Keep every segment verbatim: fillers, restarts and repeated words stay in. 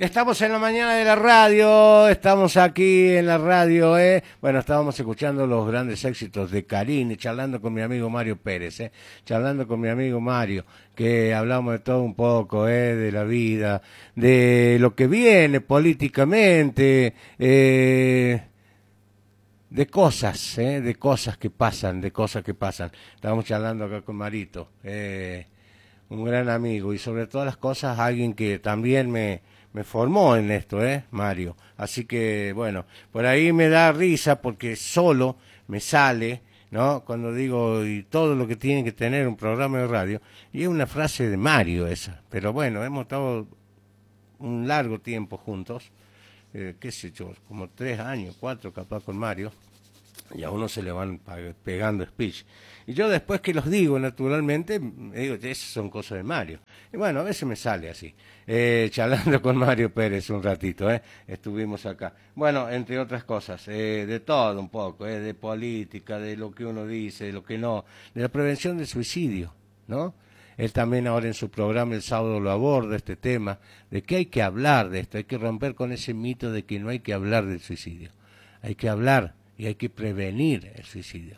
Estamos en la mañana de la radio, estamos aquí en la radio, ¿eh? Bueno, estábamos escuchando los grandes éxitos de Carini, charlando con mi amigo Mario Pérez, ¿eh? Charlando con mi amigo Mario, que hablamos de todo un poco, ¿eh? De la vida, de lo que viene políticamente, eh... de cosas, ¿eh? De cosas que pasan, de cosas que pasan. Estábamos charlando acá con Marito, eh... un gran amigo y sobre todas las cosas alguien que también me, me formó en esto, ¿eh? Mario. Así que, bueno, por ahí me da risa porque solo me sale, ¿no? Cuando digo y todo lo que tiene que tener un programa de radio, y es una frase de Mario esa. Pero bueno, hemos estado un largo tiempo juntos, eh, qué sé yo, como tres años, cuatro capaz con Mario, y a uno se le van pegando speech. Y yo después que los digo, naturalmente, digo, esas son cosas de Mario. Y bueno, a veces me sale así. Eh, charlando con Mario Pérez un ratito, ¿eh? Estuvimos acá. Bueno, entre otras cosas, eh, de todo un poco, ¿eh? De política, de lo que uno dice, de lo que no, de la prevención del suicidio, ¿no? Él también ahora en su programa el sábado lo aborda este tema, de que hay que hablar de esto, hay que romper con ese mito de que no hay que hablar del suicidio. Hay que hablar y hay que prevenir el suicidio.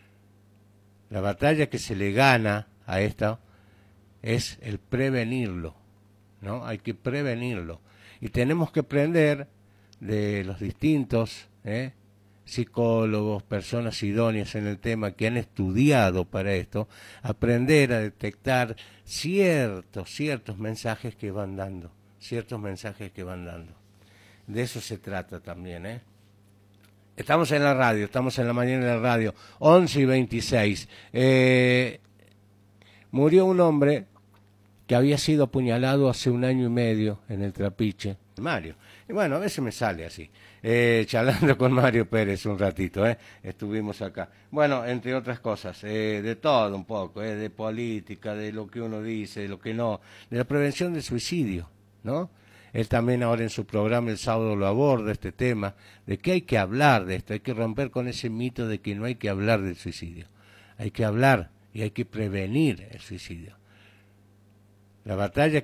La batalla que se le gana a esto es el prevenirlo, ¿no? Hay que prevenirlo. Y tenemos que aprender de los distintos ¿eh? psicólogos, personas idóneas en el tema que han estudiado para esto, aprender a detectar ciertos, ciertos mensajes que van dando, ciertos mensajes que van dando. De eso se trata también, ¿eh? Estamos en la radio, estamos en la mañana de la radio, once y veintiséis. Eh, murió un hombre que había sido apuñalado hace un año y medio en el Trapiche. Mario. Y bueno, a veces me sale así. Eh, charlando con Mario Pérez un ratito, ¿eh? Estuvimos acá. Bueno, entre otras cosas, eh, de todo un poco, ¿eh? De política, de lo que uno dice, de lo que no, de la prevención del suicidio, ¿no? Él también ahora en su programa el sábado lo aborda este tema, de que hay que hablar de esto, hay que romper con ese mito de que no hay que hablar del suicidio. Hay que hablar y hay que prevenir el suicidio. La batalla